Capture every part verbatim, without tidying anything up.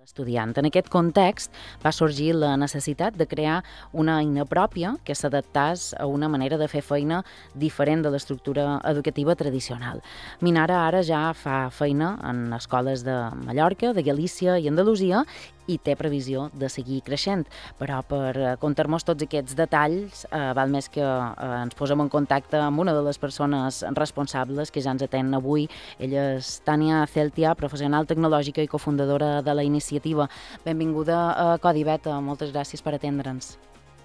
estudiant. En aquest context va sorgir la necessitat de crear una eina pròpia que s'adaptés a una manera de fer feina diferent de l'estructura educativa tradicional. Minara ara ja fa feina en escoles de Mallorca, de Galícia i Andalusia i té previsió de seguir creixent. Però per contar-nos tots aquests detalls, eh, val més que eh, ens posem en contacte amb una de les persones responsables que ja ens atén avui. Ella és Tània Celtia, professional tecnològica i cofundadora de la iniciativa. Benvinguda a Codi Beta, moltes gràcies per atendre'ns.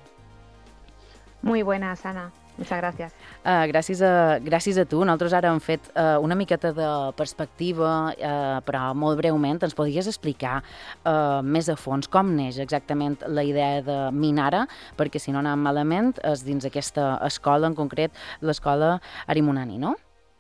Muy buenas, Ana. Muchas gracias. Uh, gràcies, a, gràcies a tu. Nosaltres ara hem fet uh, una miqueta de perspectiva, uh, però molt breument ens podries explicar uh, més a fons com neix exactament la idea de Minara, perquè si no anem malament és dins aquesta escola, en concret l'escola Arimunani, no?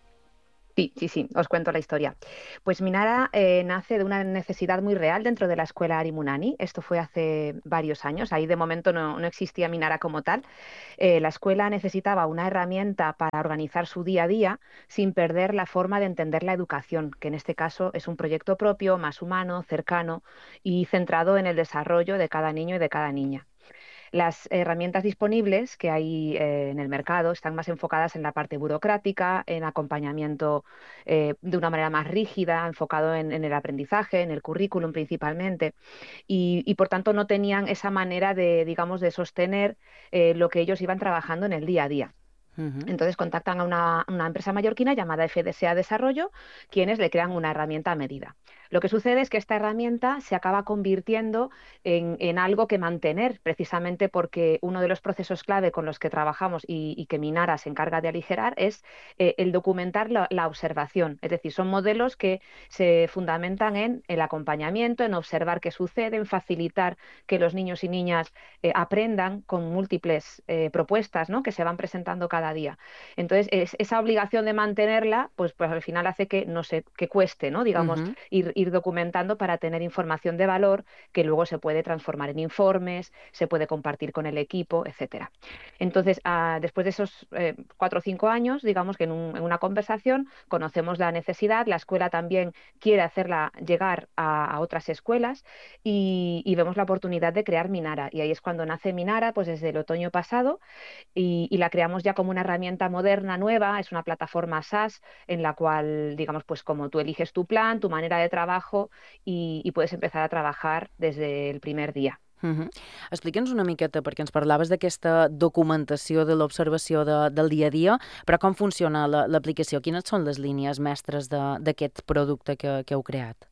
Sí, sí, sí, os cuento la historia. Pues Minara eh, nace de una necesidad muy real dentro de la escuela Arimunani. Esto fue hace varios años. Ahí de momento no, no existía Minara como tal. Eh, la escuela necesitaba una herramienta para organizar su día a día sin perder la forma de entender la educación, que en este caso es un proyecto propio, más humano, cercano y centrado en el desarrollo de cada niño y de cada niña. Las herramientas disponibles que hay eh, en el mercado están más enfocadas en la parte burocrática, en acompañamiento eh, de una manera más rígida, enfocado en, en el aprendizaje, en el currículum principalmente, y, y por tanto no tenían esa manera de, digamos, de sostener eh, lo que ellos iban trabajando en el día a día. Uh-huh. Entonces contactan a una, una empresa mallorquina llamada F D S A Desarrollo, quienes le crean una herramienta a medida. Lo que sucede es que esta herramienta se acaba convirtiendo en, en algo que mantener, precisamente porque uno de los procesos clave con los que trabajamos y, y que Minara se encarga de aligerar es eh, el documentar la, la observación. Es decir, son modelos que se fundamentan en el acompañamiento, en observar qué sucede, en facilitar que los niños y niñas eh, aprendan con múltiples eh, propuestas, ¿no?, que se van presentando cada día. Entonces, es, esa obligación de mantenerla, pues, pues al final hace que no sé, que cueste, ¿no?, digamos, Uh-huh. ir, ir documentando para tener información de valor que luego se puede transformar en informes, se puede compartir con el equipo, etcétera. Entonces, ah, después de esos eh, cuatro o cinco años, digamos que en, un, en una conversación conocemos la necesidad, la escuela también quiere hacerla llegar a, a otras escuelas y, y vemos la oportunidad de crear Minara. Y ahí es cuando nace Minara, pues desde el otoño pasado, y, y la creamos ya como una herramienta moderna, nueva, es una plataforma SaaS en la cual, digamos, pues como tú eliges tu plan, tu manera de trabajo y, i puedes empezar a trabajar desde el primer dia. Uh-huh. Explica'ns una miqueta, perquè ens parlaves d'aquesta documentació de l'observació de, del dia a dia, però com funciona la, l'aplicació? Quines són les línies mestres de, d'aquest producte que, que heu creat?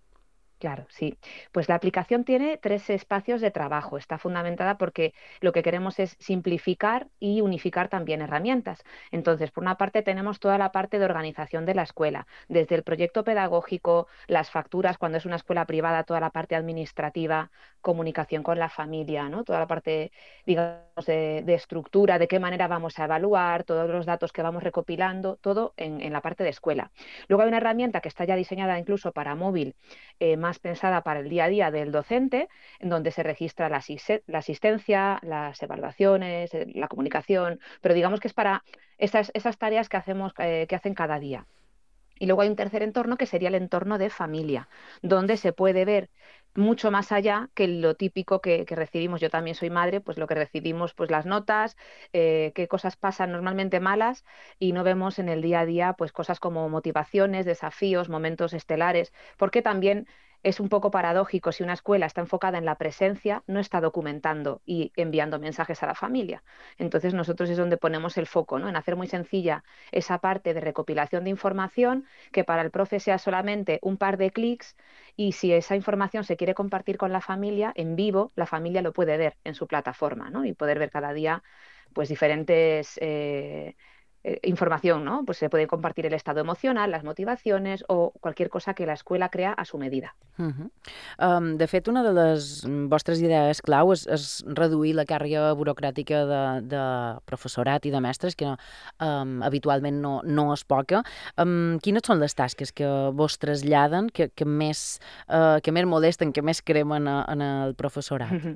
Claro, sí. Pues la aplicación tiene tres espacios de trabajo. Está fundamentada porque lo que queremos es simplificar y unificar también herramientas. Entonces, por una parte tenemos toda la parte de organización de la escuela, desde el proyecto pedagógico, las facturas, cuando es una escuela privada, toda la parte administrativa, comunicación con la familia, ¿no?, toda la parte, digamos, de, de estructura, de qué manera vamos a evaluar, todos los datos que vamos recopilando, todo en, en la parte de escuela. Luego hay una herramienta que está ya diseñada incluso para móvil, eh, más pensada para el día a día del docente, en donde se registra la, la asistencia, las evaluaciones, la comunicación, pero digamos que es para esas, esas tareas que, hacemos, eh, que hacen cada día. Y luego hay un tercer entorno que sería el entorno de familia, donde se puede ver mucho más allá que lo típico que, que recibimos. Yo también soy madre, pues lo que recibimos, pues las notas, eh, qué cosas pasan normalmente malas y no vemos en el día a día pues cosas como motivaciones, desafíos, momentos estelares, porque también es un poco paradójico, si una escuela está enfocada en la presencia, no está documentando y enviando mensajes a la familia. Entonces nosotros es donde ponemos el foco, ¿no?, en hacer muy sencilla esa parte de recopilación de información, que para el profe sea solamente un par de clics, y si esa información se quiere compartir con la familia en vivo, la familia lo puede ver en su plataforma, ¿no?, y poder ver cada día pues diferentes eh, eh, información, ¿no? Pues se puede compartir el estado emocional, las motivaciones o cualquier cosa que la escuela crea a su medida. Uh-huh. Um, de fet, una de les vostres idees clau és, és reduir la càrrega burocràtica de, de professorat i de mestres, que um, habitualment no, no és poca. Um, quines són les tasques que vos traslladen, que, que, més, uh, que més molesten, que més cremen a, en el professorat?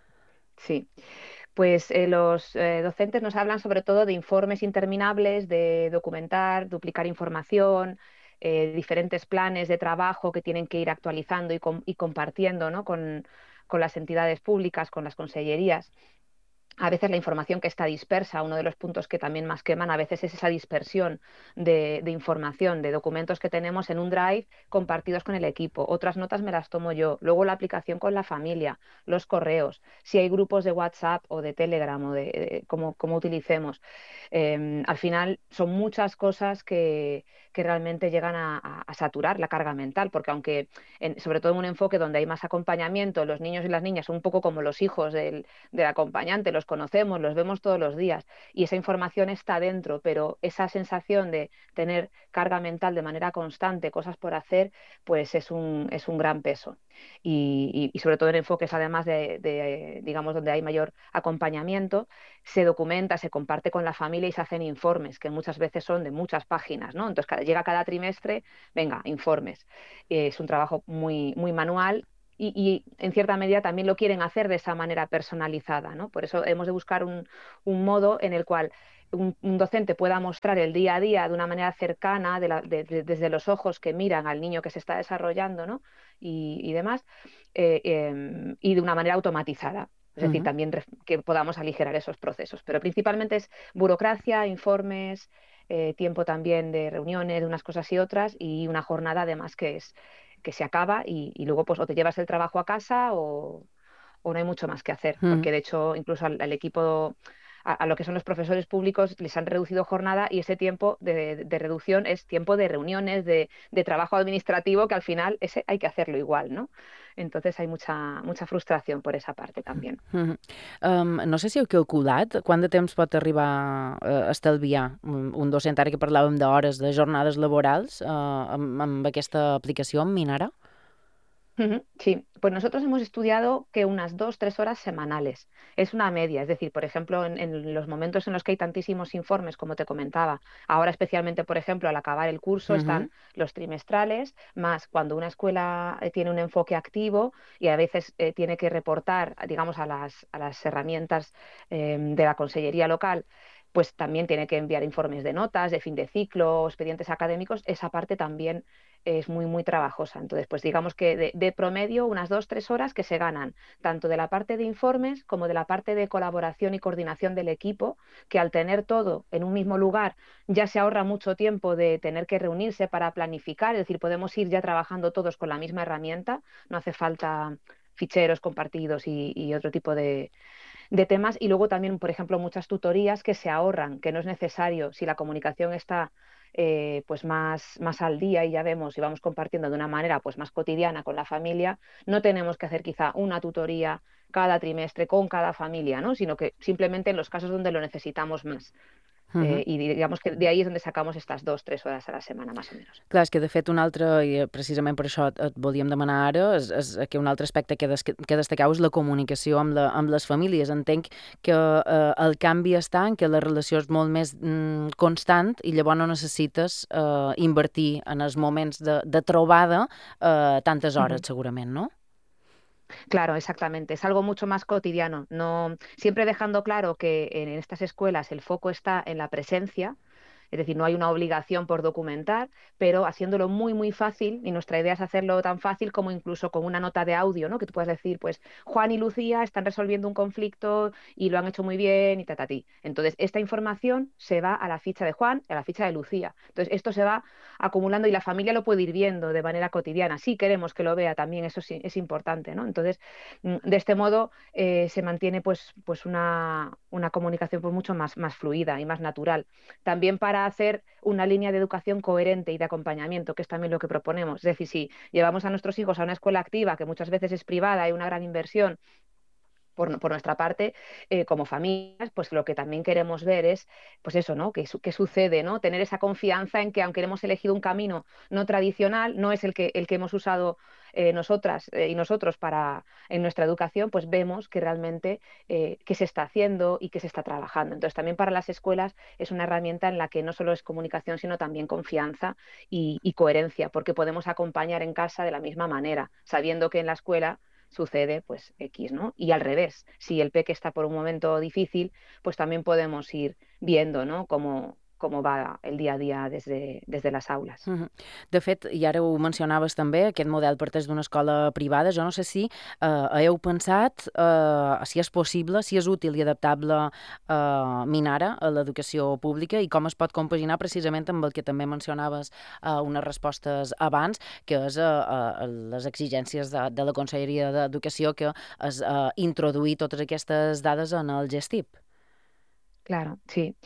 Sí. Pues eh, los eh, docentes nos hablan sobre todo de informes interminables, de documentar, duplicar información, eh, diferentes planes de trabajo que tienen que ir actualizando y, com y compartiendo, ¿no? con, con las entidades públicas, con las consellerías. A veces la información que está dispersa, uno de los puntos que también más queman a veces es esa dispersión de, de, información, de documentos que tenemos en un drive compartidos con el equipo. Otras notas me las tomo yo. Luego la aplicación con la familia, los correos, si hay grupos de WhatsApp o de Telegram o de, de cómo, cómo utilicemos. Eh, al final son muchas cosas que, que realmente llegan a, a, a, saturar la carga mental, porque aunque, en, sobre todo en un enfoque donde hay más acompañamiento, los niños y las niñas son un poco como los hijos del, del acompañante, los conocemos, los vemos todos los días y esa información está dentro, pero esa sensación de tener carga mental de manera constante, cosas por hacer, pues es un, es un gran peso. Y, y, y sobre todo en enfoques además de, de, digamos, donde hay mayor acompañamiento, se documenta, se comparte con la familia y se hacen informes, que muchas veces son de muchas páginas, ¿no? Entonces cada, llega cada trimestre, venga, informes. Es un trabajo muy, muy manual. Y, y en cierta medida también lo quieren hacer de esa manera personalizada, ¿no? Por eso hemos de buscar un, un modo en el cual un, un, docente pueda mostrar el día a día de una manera cercana, de la, de, de, desde los ojos que miran al niño que se está desarrollando, ¿no? y, y demás, eh, eh, y de una manera automatizada. Es decir, Uh-huh. también que podamos aligerar esos procesos. Pero principalmente es burocracia, informes, eh, tiempo también de reuniones, de unas cosas y otras, y una jornada además que es que se acaba y, y luego pues o te llevas el trabajo a casa o, o no hay mucho más que hacer, Uh-huh. porque de hecho incluso al, al equipo, a, a, lo que son los profesores públicos les han reducido jornada y ese tiempo de, de, de reducción es tiempo de reuniones, de, de trabajo administrativo que al final ese hay que hacerlo igual, ¿no? Entonces hay mucha, mucha frustración por esa parte también. Uh-huh. um, no sé si heu calculat quant de temps pot arribar a estalviar un, un docent, ara que parlàvem d'hores, de jornades laborals, uh, amb, amb aquesta aplicació, amb Minara? Sí, pues nosotros hemos estudiado que unas dos, tres horas semanales. Es una media, es decir, por ejemplo, en, en los momentos en los que hay tantísimos informes, como te comentaba, ahora especialmente, por ejemplo, al acabar el curso Uh-huh. están los trimestrales, más cuando una escuela eh, tiene un enfoque activo y a veces eh, tiene que reportar, digamos, a las, a las herramientas eh, de la consellería local, pues también tiene que enviar informes de notas, de fin de ciclo, expedientes académicos, esa parte también es muy, muy trabajosa. Entonces, pues digamos que de, de promedio unas dos, tres horas que se ganan, tanto de la parte de informes como de la parte de colaboración y coordinación del equipo, que al tener todo en un mismo lugar ya se ahorra mucho tiempo de tener que reunirse para planificar, es decir, podemos ir ya trabajando todos con la misma herramienta, no hace falta ficheros compartidos y, y otro tipo de, de temas. Y luego también, por ejemplo, muchas tutorías que se ahorran, que no es necesario si la comunicación está eh, pues más, más al día y ya vemos y vamos compartiendo de una manera pues más cotidiana con la familia, no tenemos que hacer quizá una tutoría cada trimestre con cada familia, ¿no? Sino que simplemente en los casos donde lo necesitamos más. Uh-huh. Eh, I digamos que de ahí és on sacamos estas dos, tres hores a la setmana, més o menys. Clar, és que de fet un altre, i precisament per això et, et volíem demanar ara, és, és que un altre aspecte que, des, que destacau és la comunicació amb, la, amb les famílies. Entenc que eh, el canvi està en que la relació és molt més mm, constant i llavors no necessites eh, invertir en els moments de, de trobada eh, tantes hores, uh-huh. segurament, no? Claro, exactamente. Es algo mucho más cotidiano. No, siempre dejando claro que en estas escuelas el foco está en la presencia, es decir, no hay una obligación por documentar, pero haciéndolo muy, muy fácil, y nuestra idea es hacerlo tan fácil como incluso con una nota de audio, ¿no? Que tú puedas decir, pues, Juan y Lucía están resolviendo un conflicto y lo han hecho muy bien y tatatí. Entonces, esta información se va a la ficha de Juan y a la ficha de Lucía. Entonces, esto se va acumulando y la familia lo puede ir viendo de manera cotidiana. Sí queremos que lo vea también, eso sí es importante, ¿no? Entonces, de este modo eh, se mantiene pues, pues una, una comunicación pues, mucho más, más fluida y más natural. También para hacer una línea de educación coherente y de acompañamiento, que es también lo que proponemos. Es decir, si llevamos a nuestros hijos a una escuela activa, que muchas veces es privada, hay una gran inversión, por, por nuestra parte, eh, como familias, pues lo que también queremos ver es, pues eso, ¿no? ¿Qué, qué sucede, ¿no? Tener esa confianza en que aunque hemos elegido un camino no tradicional, no es el que, el que hemos usado eh, nosotras eh, y nosotros para, en nuestra educación, pues vemos que realmente eh, qué se está haciendo y qué se está trabajando. Entonces, también para las escuelas es una herramienta en la que no solo es comunicación, sino también confianza y, y coherencia, porque podemos acompañar en casa de la misma manera, sabiendo que en la escuela sucede pues X, ¿no? Y al revés, si el peque está por un momento difícil, pues también podemos ir viendo, ¿no? Cómo, cómo va el día a día des de, des de les aules. Uh -huh. De fet, i ara ho mencionaves també, aquest model parteix d'una escola privada. Jo no sé si eh, heu pensat eh, si és possible, si és útil i adaptable eh, Minara a l'educació pública i com es pot compaginar precisament amb el que també mencionaves eh, unes respostes abans, que és eh, eh, les exigències de, de la Conselleria d'Educació, que és eh, introduir totes aquestes dades en el GESTIP. Claro, sí.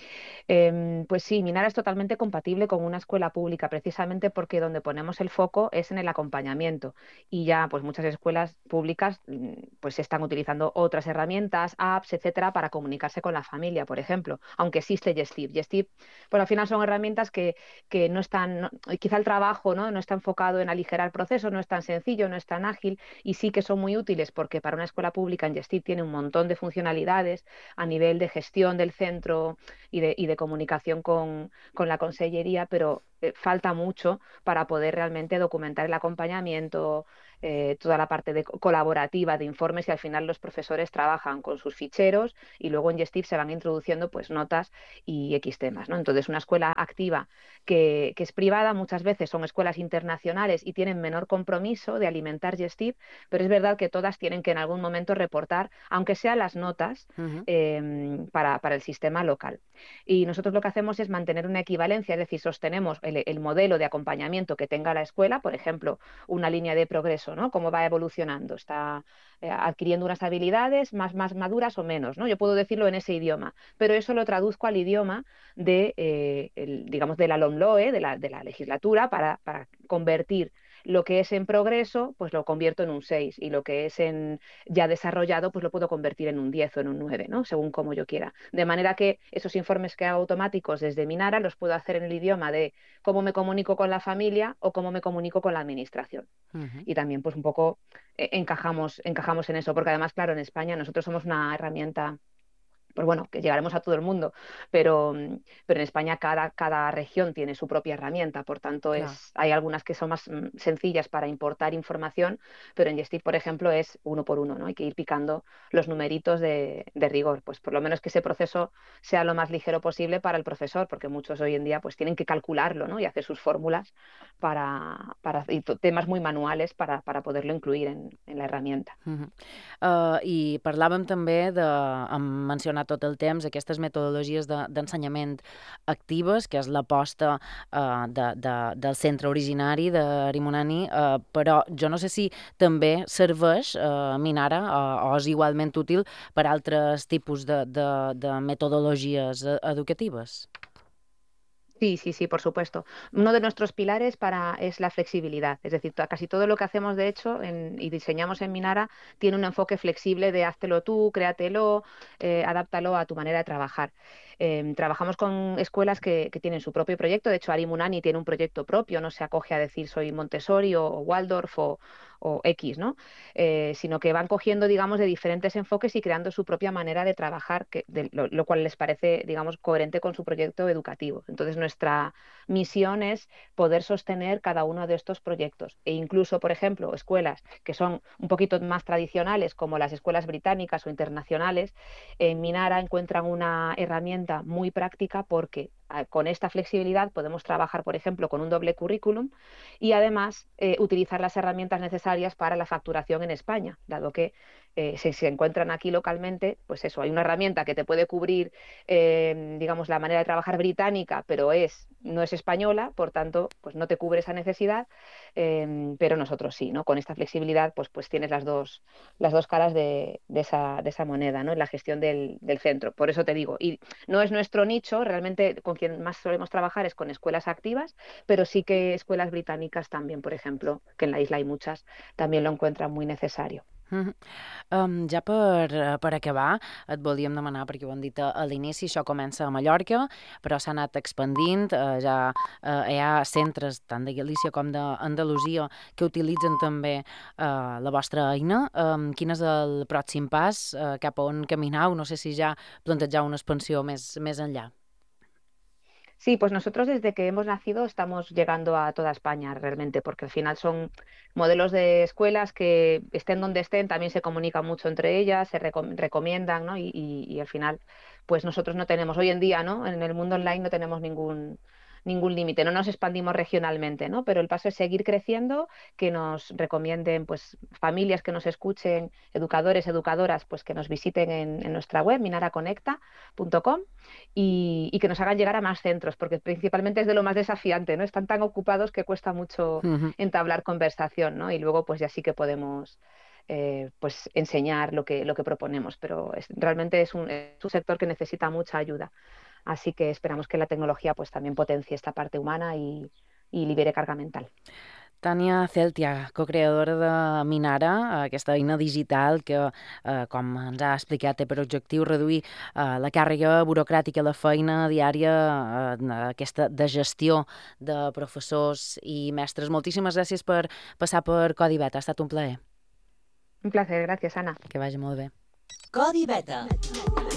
Em, pues sí, Minara es totalmente compatible con una escuela pública, precisamente porque donde ponemos el foco es en el acompañamiento. Y ya, pues muchas escuelas públicas mm, pues están utilizando otras herramientas, apps, etcétera, para comunicarse con la familia, por ejemplo, aunque existe Gestip. Gestip, pues al final son herramientas que, que no están, no- quizá el trabajo, ¿no? no está enfocado en aligerar el proceso, no es tan sencillo, no es tan ágil, y sí que son muy útiles porque para una escuela pública en Gestip tiene un montón de funcionalidades a nivel de gestión del centro y de, y de comunicación con, con la consellería, pero eh, falta mucho para poder realmente documentar el acompañamiento, eh, toda la parte de colaborativa de informes, y al final los profesores trabajan con sus ficheros y luego en Gestip se van introduciendo pues notas y X temas, ¿no? Entonces una escuela activa que, que es privada muchas veces son escuelas internacionales y tienen menor compromiso de alimentar Gestip, pero es verdad que todas tienen que en algún momento reportar, aunque sean las notas, Uh -huh. eh, para, para el sistema local. Y nosotros lo que hacemos es mantener una equivalencia, es decir, sostenemos el, el modelo de acompañamiento que tenga la escuela, por ejemplo, una línea de progreso, ¿no? Cómo va evolucionando, está eh, adquiriendo unas habilidades más, más maduras o menos, ¿no? Yo puedo decirlo en ese idioma, pero eso lo traduzco al idioma de, eh, el, digamos, de la LOMLOE, de la, de la legislatura, para, para convertir lo que es en progreso, pues lo convierto en un seis, y lo que es en ya desarrollado, pues lo puedo convertir en un diez o en un nueve, ¿no? Según como yo quiera. De manera que esos informes que hago automáticos desde Minara los puedo hacer en el idioma de cómo me comunico con la familia o cómo me comunico con la administración. Uh -huh. Y también, pues un poco eh, encajamos, encajamos en eso, porque además, claro, en España nosotros somos una herramienta, pues bueno, que llegaremos a todo el mundo, pero, mm, pero en España cada, cada región tiene su propia herramienta, por tanto Clar. es, hay algunas que son más mm, sencillas para importar información, pero en Gestip, por ejemplo, es uno por uno, ¿no? Hay que ir picando los numeritos de, de rigor, pues por lo menos que ese proceso sea lo más ligero posible para el profesor, porque muchos hoy en día pues tienen que calcularlo, ¿no? Y hacer sus fórmulas para, para y temas muy manuales para, para poderlo incluir en, en la herramienta. Uh -huh. uh, I parlàvem també de, hem mencionat tot el temps, aquestes metodologies de, d'ensenyament actives, que és l'aposta uh, de, de, del centre originari de Rimoni, uh, però jo no sé si també serveix uh, Minara uh, o és igualment útil per altres tipus de, de, de metodologies educatives. Sí, sí, sí, por supuesto. Uno de nuestros pilares para, es la flexibilidad. Es decir, to- casi todo lo que hacemos, de hecho, en- y diseñamos en Minara, tiene un enfoque flexible de háztelo tú, créatelo, eh, adáptalo a tu manera de trabajar. Em, trabajamos con escuelas que, que tienen su propio proyecto. De hecho, Ari Munani tiene un proyecto propio, no se acoge a decir soy Montessori o, o Waldorf o, o X, ¿no? Eh, sino que van cogiendo, digamos, de diferentes enfoques y creando su propia manera de trabajar, que, de, lo, lo cual les parece, digamos, coherente con su proyecto educativo. Entonces, nuestra misión es poder sostener cada uno de estos proyectos, e incluso, por ejemplo, escuelas que son un poquito más tradicionales, como las escuelas británicas o internacionales, en Minara encuentran una herramienta muy práctica porque a, con esta flexibilidad podemos trabajar, por ejemplo, con un doble currículum y además eh, utilizar las herramientas necesarias para la facturación en España, dado que eh, si se encuentran aquí localmente, pues eso, hay una herramienta que te puede cubrir, eh, digamos, la manera de trabajar británica, pero es, no es española, por tanto, pues no te cubre esa necesidad, eh, pero nosotros sí, ¿no? Con esta flexibilidad, pues, pues tienes las dos, las dos caras de, de, esa, de esa moneda, ¿no? En la gestión del, del centro. Por eso te digo, y no es nuestro nicho, realmente con quien más solemos trabajar es con escuelas activas, pero sí que escuelas británicas también, por ejemplo, que en la isla hay muchas, también lo encuentran muy necesario. Uh -huh. um, ja per, eh, per acabar, et volíem demanar, perquè ho hem dit a, a l'inici, això comença a Mallorca, però s'ha anat expandint, eh, ja eh, hi ha centres tant de Galícia com d'Andalusia que utilitzen també eh, la vostra eina. Um, quin és el pròxim pas, eh, cap a on caminau? No sé si ja plantejau una expansió més, més enllà. Sí, pues nosotros desde que hemos nacido estamos llegando a toda España realmente, porque al final son modelos de escuelas que estén donde estén, también se comunican mucho entre ellas, se recom- recomiendan, ¿no? Y, y- y al final, pues nosotros no tenemos, hoy en día, ¿no? En el mundo online no tenemos ningún, ningún límite, no nos expandimos regionalmente, ¿no? Pero el paso es seguir creciendo, que nos recomienden, pues, familias que nos escuchen, educadores, educadoras, pues que nos visiten en, en nuestra web, minara conecta punto com y, y que nos hagan llegar a más centros, porque principalmente es de lo más desafiante, ¿no? Están tan ocupados que cuesta mucho Ujú. entablar conversación, ¿no? Y luego pues ya sí que podemos eh, pues enseñar lo que, lo que proponemos, pero es, realmente es un, es un sector que necesita mucha ayuda. Así que esperamos que la tecnología pues también potencie esta parte humana y, y libere carga mental. Tània Celtia, cocreadora de Minara, aquesta eina digital que, eh, com ens ha explicat, té per objectiu reduir eh, la càrrega burocràtica, la feina diària, eh, aquesta de gestió de professors i mestres. Moltíssimes gràcies per passar per Codi Beta, ha estat un plaer. Un placer, gracias, Ana. Que vagi molt bé. Codi Beta.